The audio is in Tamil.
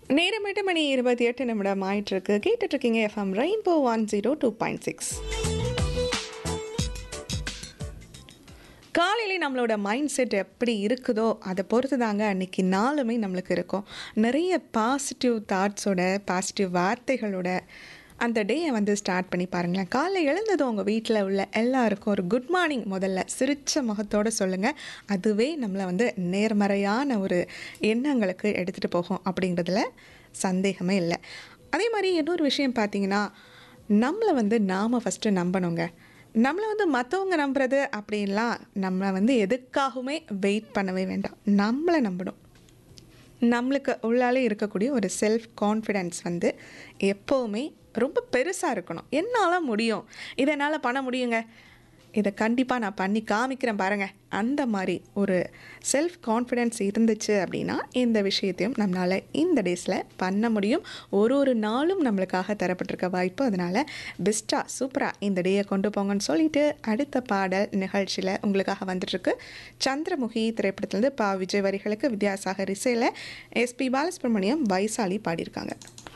நேரம் 8 மணி 28 நிமிடம் ஆயிட்டிருக்கு. கேட்டுட்ருக்கீங்க எஃப்எம் ரெயின்போ 102.6. காலையிலே நம்மளோட மைண்ட் செட் எப்படி இருக்குதோ அதை பொறுத்து தாங்க அன்றைக்கி நாளுமே நம்மளுக்கு இருக்கும். நிறைய பாசிட்டிவ் தாட்ஸோட, பாசிட்டிவ் வார்த்தைகளோட அந்த டேயை வந்து ஸ்டார்ட் பண்ணி பாருங்களேன். காலை எழுந்ததும் உங்கள் வீட்டில் உள்ள எல்லாருக்கும் ஒரு குட் மார்னிங் முதல்ல சிரித்த முகத்தோடு சொல்லுங்கள். அதுவே நம்மளை வந்து நேர்மறையான ஒரு எண்ணங்களுக்கு எடுத்துகிட்டு போகும் அப்படிங்கிறதுல சந்தேகமே இல்லை. அதே மாதிரி இன்னொரு விஷயம் பார்த்தீங்கன்னா, நம்மளை வந்து நாம் ஃபஸ்ட்டு நம்பணுங்க. நம்மளை வந்து மற்றவங்க நம்புறது அப்படின்லாம் நம்மளை வந்து எதுக்காகவுமே வெயிட் பண்ணவே வேண்டாம். நம்மளை நம்பணும். நம்மளுக்கு உள்ளாலே இருக்கக்கூடிய ஒரு செல்ஃப் கான்ஃபிடென்ஸ் வந்து எப்போவுமே ரொம்ப பெருசாக இருக்கணும். என்னால் முடியும், இதை என்னால் பண்ண முடியுங்க, இதை கண்டிப்பாக நான் பண்ணி காமிக்கிறேன் பாருங்கள், அந்த மாதிரி ஒரு செல்ஃப் கான்ஃபிடென்ஸ் இருந்துச்சு அப்படின்னா இந்த விஷயத்தையும் நம்மளால் இந்த டேஸில் பண்ண முடியும். ஒரு நாளும் நம்மளுக்காக தரப்பட்டிருக்க வாய்ப்பு. அதனால் பெஸ்ட்டாக சூப்பராக இந்த டேயை கொண்டு போங்கன்னு சொல்லிட்டு அடுத்த பாடல் நிகழ்ச்சியில் உங்களுக்காக வந்துட்டுருக்கு. சந்திரமுகி திரைப்படத்துலேருந்து விஜய் வரிகளுக்கு வித்யாசாகர் இசையில் எஸ்பி பாலசுப்ரமணியம் வைசாலி பாடியிருக்காங்க.